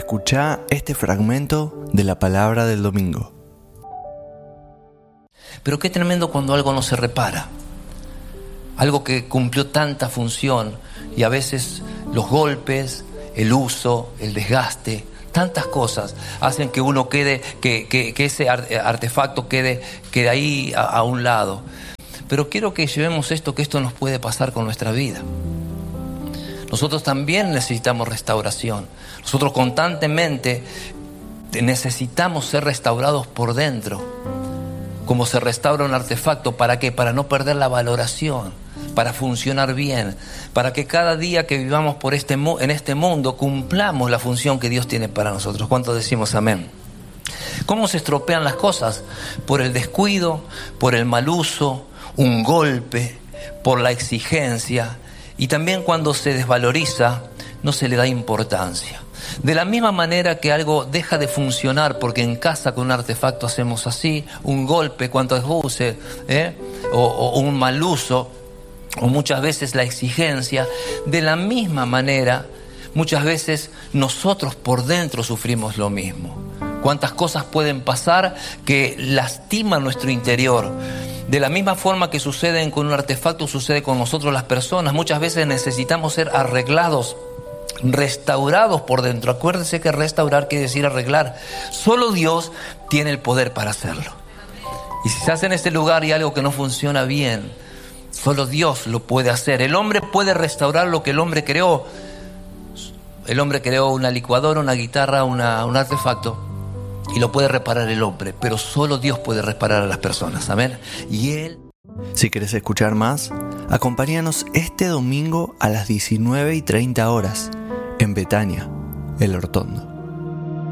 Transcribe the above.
Escuchá este fragmento de la palabra del domingo. Pero qué tremendo cuando algo no se repara. Algo que cumplió tanta función y a veces los golpes, el uso, el desgaste, tantas cosas hacen que uno quede, que ese artefacto quede ahí a un lado. Pero quiero que llevemos esto, que esto nos puede pasar con nuestra vida. Nosotros también necesitamos restauración. Nosotros constantemente necesitamos ser restaurados por dentro. Como se restaura un artefacto, ¿para qué? Para no perder la valoración, para funcionar bien, para que cada día que vivamos en este mundo cumplamos la función que Dios tiene para nosotros. ¿Cuántos decimos amén? ¿Cómo se estropean las cosas? Por el descuido, por el mal uso, un golpe, por la exigencia, y también cuando se desvaloriza, no se le da importancia. De la misma manera que algo deja de funcionar porque en casa con un artefacto hacemos así, un golpe, cuanto use, o un mal uso, o muchas veces la exigencia, de la misma manera, muchas veces nosotros por dentro sufrimos lo mismo. Cuántas cosas pueden pasar que lastiman nuestro interior. De la misma forma que suceden con un artefacto, sucede con nosotros las personas. Muchas veces necesitamos ser arreglados, restaurados por dentro. Acuérdense que restaurar quiere decir arreglar. Solo Dios tiene el poder para hacerlo. Y si se hace en este lugar y algo que no funciona bien, solo Dios lo puede hacer. El hombre puede restaurar lo que el hombre creó. El hombre creó una licuadora, una guitarra, un artefacto, y lo puede reparar el hombre, pero solo Dios puede reparar a las personas. Amén. Y Él... Si querés escuchar más, acompáñanos este domingo a las 19:30 horas en Betania, El Hortondo.